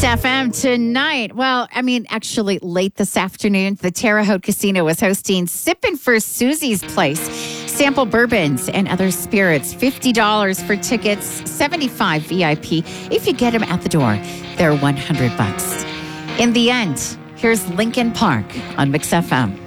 FM tonight. Well, I mean, actually, late this afternoon, the Terre Haute Casino was hosting Sippin' for Susie's Place. Sample bourbons and other spirits. $50 for tickets, $75 VIP. If you get them at the door, they're $100. In the end, here's Linkin Park on Mix FM.